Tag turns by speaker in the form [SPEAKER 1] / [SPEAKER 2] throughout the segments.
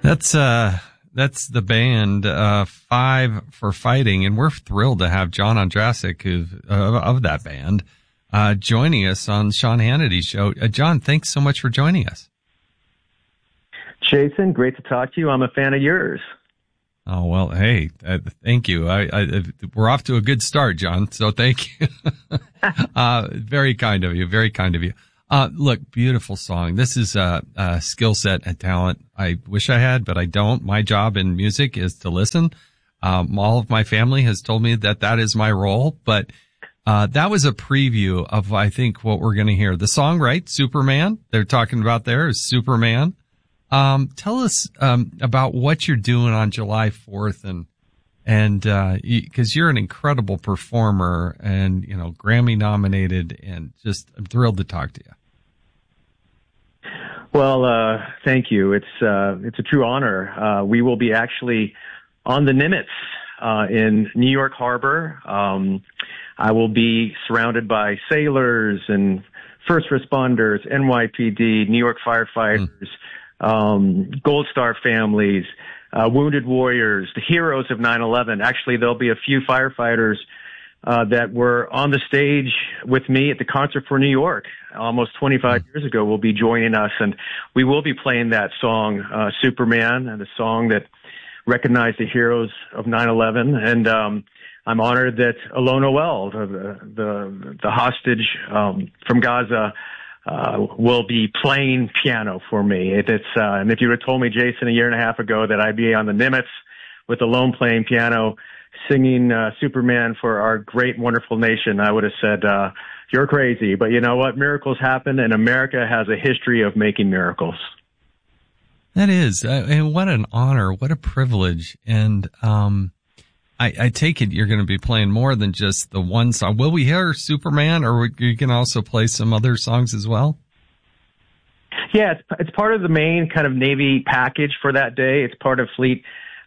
[SPEAKER 1] That's the band, Five for Fighting, and we're thrilled to have John Ondrasik of that band, joining us on Sean Hannity's show. John, thanks so much for joining us.
[SPEAKER 2] Jason, great to talk to you. I'm a fan of yours.
[SPEAKER 1] Oh, well, hey, thank you. We're off to a good start, John, so thank you. Very kind of you, very kind of you. Look, beautiful song. This is a skill set and talent I wish I had, but I don't. My job in music is to listen. All of my family has told me that is my role, but that was a preview of, I think, what we're going to hear. The song, right? Superman. They're talking about there is Superman. Tell us about what you're doing on July 4th, and because you're an incredible performer and, you know, Grammy nominated, and just I'm thrilled to talk to you.
[SPEAKER 2] Well, thank you. It's a true honor. We will be actually on the Nimitz in New York Harbor. I will be surrounded by sailors and first responders, NYPD, New York firefighters, Gold Star families, wounded warriors, the heroes of 9/11. Actually, there'll be a few firefighters that were on the stage with me at the Concert for New York almost 25 years ago will be joining us, and we will be playing that song, Superman, and the song that recognized the heroes of 9/11. And I'm honored that Alon Oel, the hostage from Gaza, will be playing piano for me. And if you would have told me, Jason, a year and a half ago that I'd be on the Nimitz with Alon playing piano, singing Superman for our great, wonderful nation, I would have said, you're crazy. But you know what? Miracles happen, and America has a history of making miracles.
[SPEAKER 1] That is. And what an honor. What a privilege. And I take it you're going to be playing more than just the one song. Will we hear Superman, or you can also play some other songs as well?
[SPEAKER 2] Yeah, it's part of the main kind of Navy package for that day. It's part of Fleet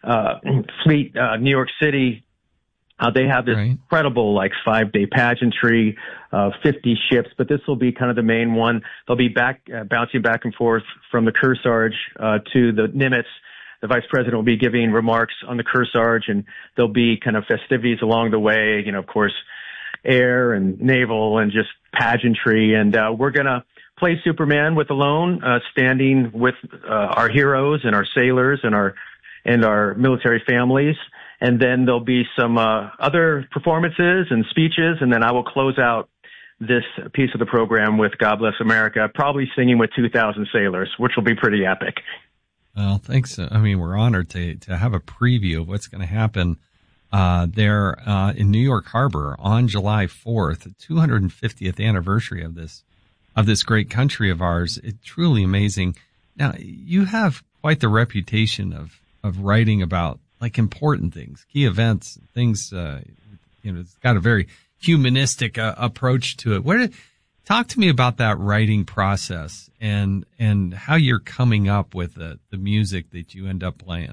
[SPEAKER 2] New York City. They have this incredible 5-day pageantry of 50 ships, but this will be kind of the main one. They'll be bouncing back and forth from the Kearsarge to the Nimitz. The vice president will be giving remarks on the Kearsarge, and there'll be kind of festivities along the way, of course, air and naval and just pageantry. And we're going to play Superman with Alon, standing with our heroes and our sailors and our military families. And then there'll be some other performances and speeches, and then I will close out this piece of the program with God Bless America, probably singing with 2,000 sailors, which will be pretty epic.
[SPEAKER 1] Well, thanks. I mean, we're honored to have a preview of what's going to happen there in New York Harbor on July 4th, the 250th anniversary of this great country of ours. It's truly amazing. Now, you have quite the reputation of writing about important things, key events, things. It's got a very humanistic approach to it. Talk to me about that writing process and how you're coming up with the music that you end up playing.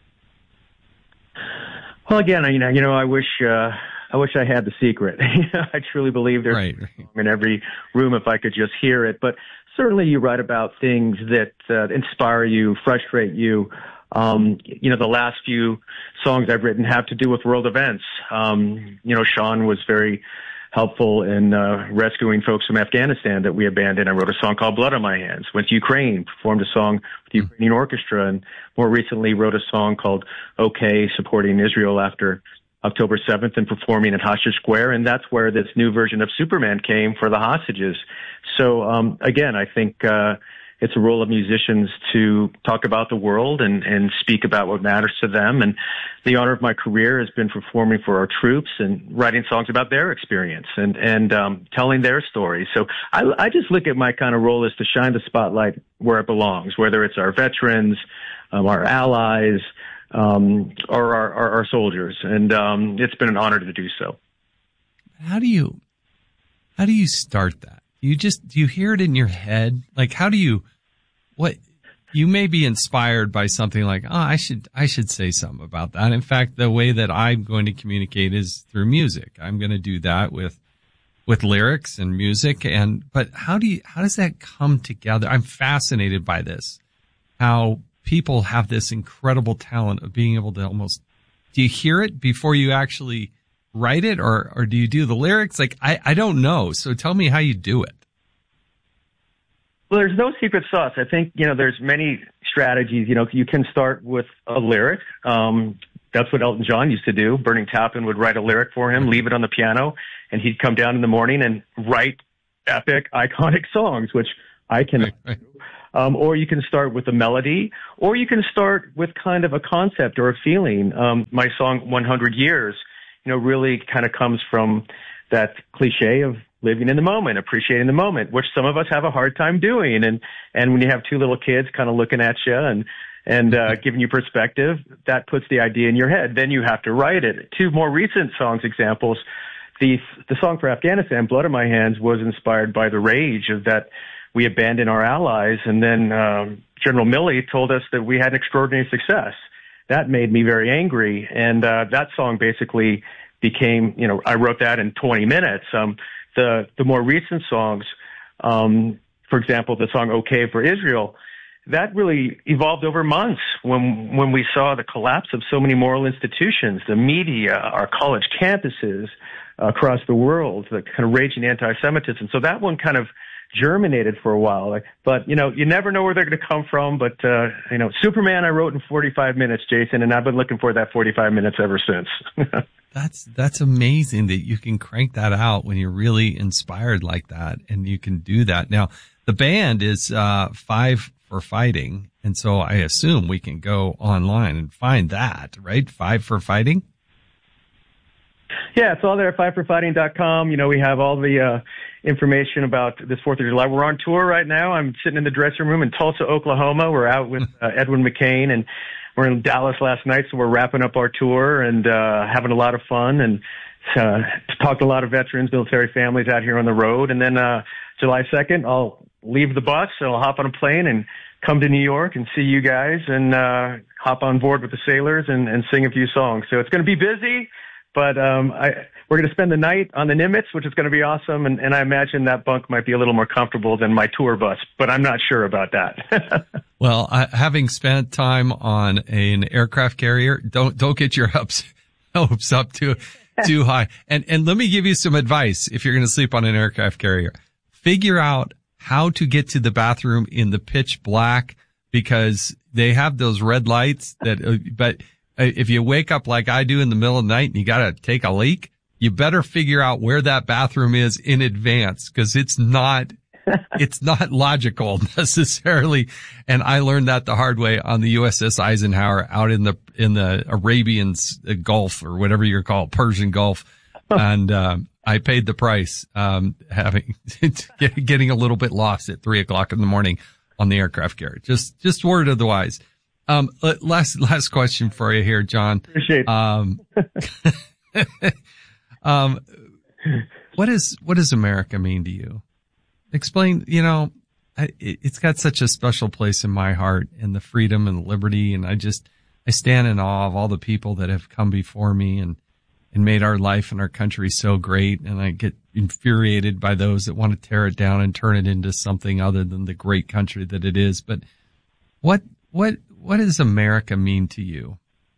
[SPEAKER 2] Well, again, I wish I had the secret. I truly believe there's in every room if I could just hear it. But certainly you write about things that inspire you, frustrate you. The last few songs I've written have to do with world events. Sean was very helpful in rescuing folks from Afghanistan that we abandoned. I wrote a song called Blood on My Hands. Went to Ukraine, performed a song with the Ukrainian orchestra, and more recently wrote a song called OK, supporting Israel after October 7th and performing at Hostage Square. And that's where this new version of Superman came for the hostages. So, again, I think it's a role of musicians to talk about the world and speak about what matters to them. And the honor of my career has been performing for our troops and writing songs about their experience and telling their stories. So I just look at my kind of role as to shine the spotlight where it belongs, whether it's our veterans, our allies, or our soldiers. And it's been an honor to do so.
[SPEAKER 1] How do you start that? Do you hear it in your head? You may be inspired by something like, I should say something about that. In fact, the way that I'm going to communicate is through music. I'm going to do that with lyrics and music. But how does that come together? I'm fascinated by this. How people have this incredible talent of being able to almost, do you hear it before you actually write it, or do you do the lyrics? Like, I don't know. So tell me how you do it.
[SPEAKER 2] Well, there's no secret sauce. I think, there's many strategies. You can start with a lyric. That's what Elton John used to do. Burning Tappin would write a lyric for him, leave it on the piano, and he'd come down in the morning and write epic, iconic songs, which I can do. Or you can start with a melody, or you can start with kind of a concept or a feeling. My song 100 Years, really kind of comes from that cliche of living in the moment, appreciating the moment, which some of us have a hard time doing. And when you have two little kids kind of looking at you and giving you perspective, that puts the idea in your head. Then you have to write it. Two more recent songs examples. The song for Afghanistan, Blood on My Hands, was inspired by the rage of that we abandoned our allies. And then General Milley told us that we had extraordinary success. That made me very angry. And that song basically became, I wrote that in 20 minutes. The more recent songs, for example, the song Okay for Israel, that really evolved over months when we saw the collapse of so many moral institutions, the media, our college campuses across the world, the kind of raging anti-Semitism. So that one kind of germinated for a while. But, you never know where they're going to come from. But, Superman I wrote in 45 minutes, Jason, and I've been looking for that 45 minutes ever since.
[SPEAKER 1] That's amazing that you can crank that out when you're really inspired like that, and you can do that. Now, the band is 5 for Fighting, and so I assume we can go online and find that, right? 5 for Fighting?
[SPEAKER 2] Yeah, it's all there at 5forfighting.com. We have all the information about this 4th of July. We're on tour right now. I'm sitting in the dressing room in Tulsa, Oklahoma. We're out with Edwin McCain, and we're in Dallas last night, so we're wrapping up our tour and having a lot of fun, and talked to a lot of veterans, military families out here on the road. And then July 2nd, I'll leave the bus, and I'll hop on a plane and come to New York and see you guys, and hop on board with the Sailors and sing a few songs. So it's going to be busy, but we're going to spend the night on the Nimitz, which is going to be awesome, and I imagine that bunk might be a little more comfortable than my tour bus, but I'm not sure about that.
[SPEAKER 1] Well, having spent time on an aircraft carrier, don't get your hopes up too high. And let me give you some advice if you're going to sleep on an aircraft carrier. Figure out how to get to the bathroom in the pitch black, because they have those red lights but if you wake up like I do in the middle of the night and you got to take a leak, you better figure out where that bathroom is in advance, because it's not logical necessarily. And I learned that the hard way on the USS Eisenhower out in the Arabian Gulf, or whatever you're called, Persian Gulf. And, I paid the price, getting a little bit lost at 3:00 in the morning on the aircraft carrier. Just word of the wise. Last question for you here, John.
[SPEAKER 2] Appreciate it.
[SPEAKER 1] What does America mean to you? Explain, it's got such a special place in my heart, and the freedom and the liberty. And I stand in awe of all the people that have come before me and made our life and our country so great. And I get infuriated by those that want to tear it down and turn it into something other than the great country that it is. But what does America mean to you?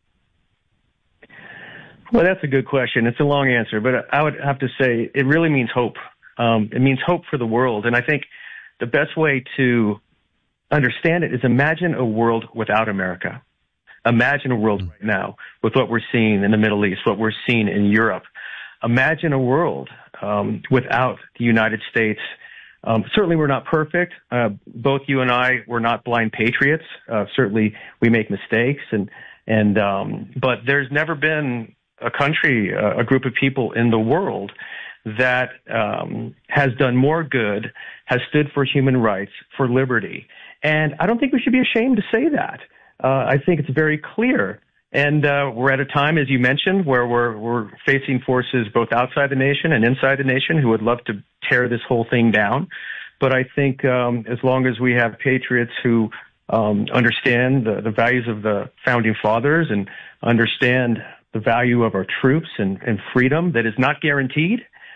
[SPEAKER 2] Well, that's a good question. It's a long answer, but I would have to say it really means hope. It means hope for the world. And I think the best way to understand it is imagine a world without America. Imagine a world right now with what we're seeing in the Middle East, what we're seeing in Europe. Imagine a world without the United States. Certainly we're not perfect. Both you and I, we're not blind patriots. Certainly we make mistakes, but there's never been a country, a group of people in the world that has done more good, has stood for human rights, for liberty. And I don't think we should be ashamed to say that. I think it's very clear. And we're at a time, as you mentioned, where we're facing forces both outside the nation and inside the nation who would love to tear this whole thing down. But I think as long as we have patriots who understand the values of the founding fathers and understand the value of our troops and freedom that is not guaranteed,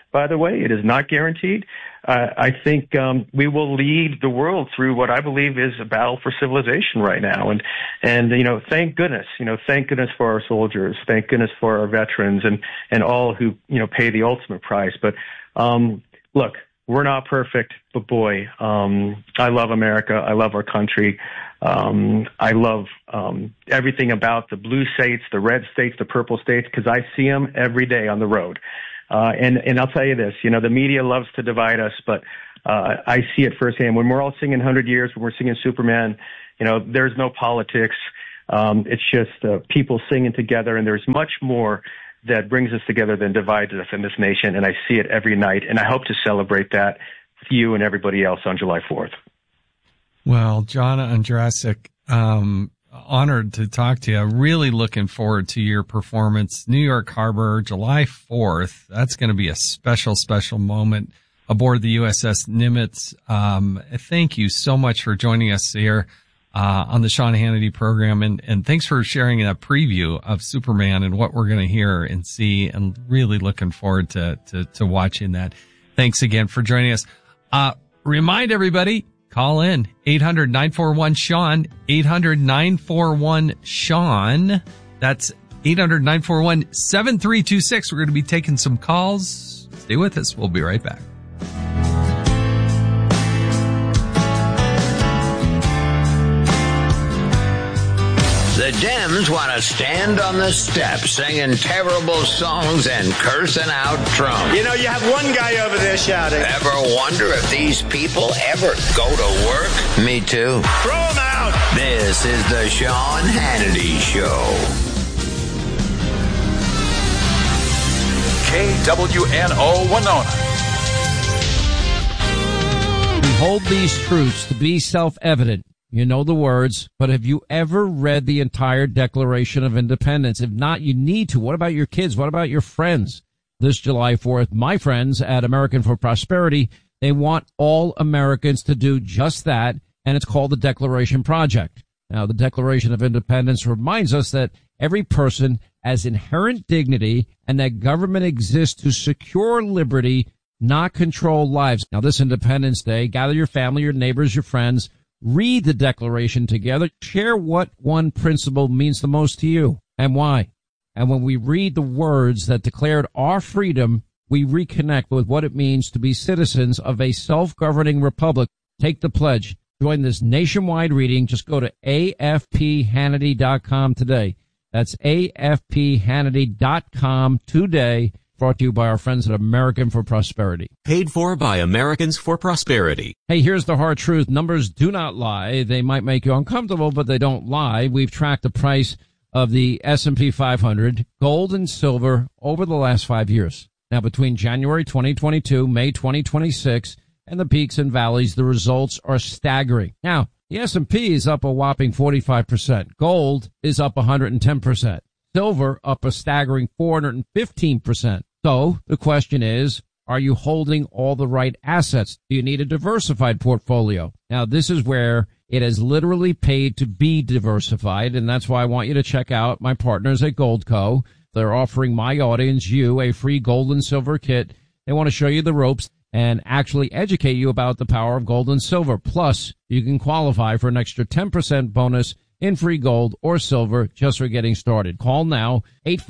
[SPEAKER 2] by the way. It is not guaranteed. I think we will lead the world through what I believe is a battle for civilization right now. And thank goodness for our soldiers. Thank goodness for our veterans and all who, pay the ultimate price. But look, we're not perfect, but boy, I love America. I love our country. I love everything about the blue states, the red states, the purple states, because I see them every day on the road. And I'll tell you this, the media loves to divide us, but I see it firsthand. When we're all singing 100 Years, when we're singing Superman, there's no politics. It's just people singing together, and there's much more that brings us together than divides us in this nation, and I see it every night, and I hope to celebrate that with you and everybody else on July 4th. Well, John Ondrasik, honored to talk to you. Really looking forward to your performance. New York Harbor, July 4th. That's going to be a special, special moment aboard the USS Nimitz. Thank you so much for joining us here on the Sean Hannity program. And thanks for sharing a preview of Superman and what we're going to hear and see, and really looking forward to watching that. Thanks again for joining us. Remind everybody, call in 800-941-SEAN, 800-941-SEAN. That's 800-941-7326. We're going to be taking some calls. Stay with us. We'll be right back.
[SPEAKER 3] The Dems want to stand on the steps singing terrible songs and cursing out Trump.
[SPEAKER 4] You have one guy over there shouting.
[SPEAKER 3] Ever wonder if these people ever go to work? Me too.
[SPEAKER 4] Throw them out.
[SPEAKER 3] This is the Sean Hannity Show.
[SPEAKER 5] KWNO Winona.
[SPEAKER 6] We hold these truths to be self-evident. You know the words, but have you ever read the entire Declaration of Independence? If not, you need to. What about your kids? What about your friends? This July 4th, my friends at American for Prosperity, they want all Americans to do just that, and it's called the Declaration Project. Now, the Declaration of Independence reminds us that every person has inherent dignity and that government exists to secure liberty, not control lives. Now, this Independence Day, gather your family, your neighbors, your friends, read the Declaration together. Share what one principle means the most to you and why. And when we read the words that declared our freedom, we reconnect with what it means to be citizens of a self-governing republic. Take the pledge. Join this nationwide reading. Just go to AFPHannity.com today. That's AFPHannity.com today. Brought to you by our friends at American for Prosperity.
[SPEAKER 7] Paid for by Americans for Prosperity.
[SPEAKER 6] Hey, here's the hard truth. Numbers do not lie. They might make you uncomfortable, but they don't lie. We've tracked the price of the S&P 500, gold and silver, over the last 5 years. Now, between January 2022, May 2026, and the peaks and valleys, the results are staggering. Now, the S&P is up a whopping 45%. Gold is up 110%. Silver up a staggering 415%. So the question is, are you holding all the right assets? Do you need a diversified portfolio? Now, this is where it has literally paid to be diversified, and that's why I want you to check out my partners at Goldco. They're offering my audience, you, a free gold and silver kit. They want to show you the ropes and actually educate you about the power of gold and silver. Plus, you can qualify for an extra 10% bonus in free gold or silver just for getting started. Call now,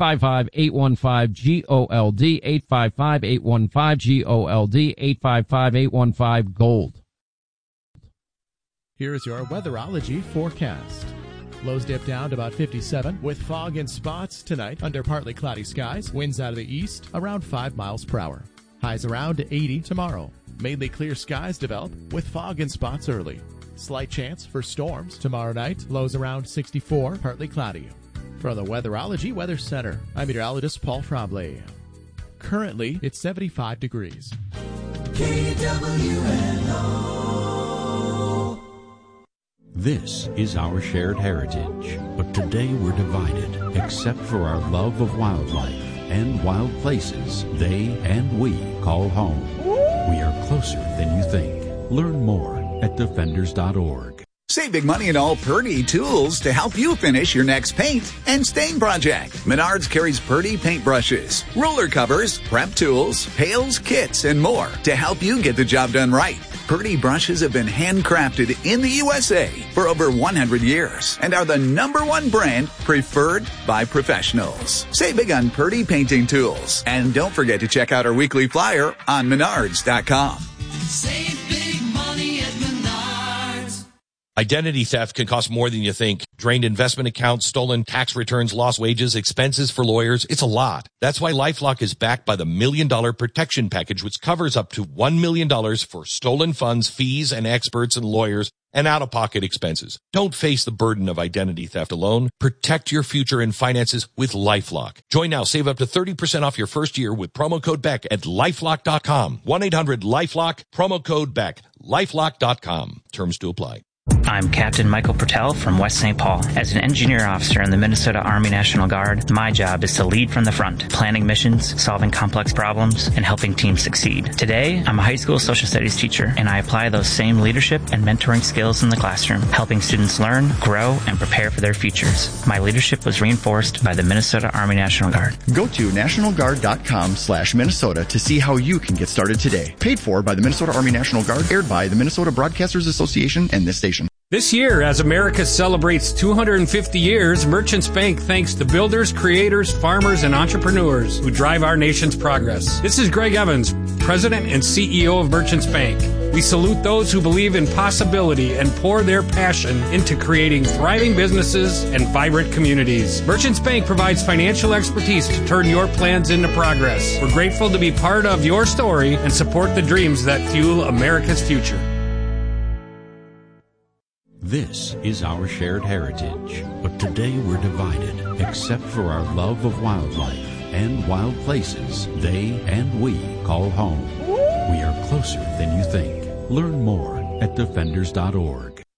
[SPEAKER 6] 855-815-GOLD, 855-815-GOLD, 855-815-GOLD.
[SPEAKER 8] Here's your weatherology forecast. Lows dip down to about 57 with fog and spots tonight under partly cloudy skies. Winds out of the east around 5 miles per hour. Highs around 80 tomorrow. Mainly clear skies develop with fog and spots early. Slight chance for storms tomorrow night. Lows around 64, partly cloudy. From the Weatherology Weather Center, I'm meteorologist Paul Frobley. Currently, it's 75 degrees.
[SPEAKER 9] KWNO. This is our shared heritage, but today we're divided, except for our love of wildlife and wild places they and we call home. We are closer than you think. Learn more at defenders.org.
[SPEAKER 10] Save big money at all Purdy tools to help you finish your next paint and stain project. Menards carries Purdy paintbrushes, roller covers, prep tools, pails, kits, and more to help you get the job done right. Purdy brushes have been handcrafted in the USA for over 100 years and are the #1 brand preferred by professionals. Save big on Purdy painting tools. And don't forget to check out our weekly flyer on Menards.com.
[SPEAKER 11] Save big money at Menards.
[SPEAKER 12] Identity theft can cost more than you think. Drained investment accounts, stolen tax returns, lost wages, expenses for lawyers. It's a lot. That's why LifeLock is backed by the $1 Million Protection Package, which covers up to $1 million for stolen funds, fees, and experts and lawyers, and out-of-pocket expenses. Don't face the burden of identity theft alone. Protect your future and finances with LifeLock. Join now. Save up to 30% off your first year with promo code BECK at LifeLock.com. 1-800-LifeLock, promo code BECK. LifeLock.com. Terms to apply.
[SPEAKER 13] I'm Captain Michael Pertel from West St. Paul. As an engineer officer in the Minnesota Army National Guard, my job is to lead from the front, planning missions, solving complex problems, and helping teams succeed. Today, I'm a high school social studies teacher, and I apply those same leadership and mentoring skills in the classroom, helping students learn, grow, and prepare for their futures. My leadership was reinforced by the Minnesota Army National Guard.
[SPEAKER 14] Go to nationalguard.com/Minnesota to see how you can get started today. Paid for by the Minnesota Army National Guard, aired by the Minnesota Broadcasters Association and this station.
[SPEAKER 15] This year, as America celebrates 250 years, Merchants Bank thanks the builders, creators, farmers, and entrepreneurs who drive our nation's progress. This is Greg Evans, President and CEO of Merchants Bank. We salute those who believe in possibility and pour their passion into creating thriving businesses and vibrant communities. Merchants Bank provides financial expertise to turn your plans into progress. We're grateful to be part of your story and support the dreams that fuel America's future.
[SPEAKER 9] This is our shared heritage, but today we're divided, except for our love of wildlife and wild places they and we call home. We are closer than you think. Learn more at defenders.org.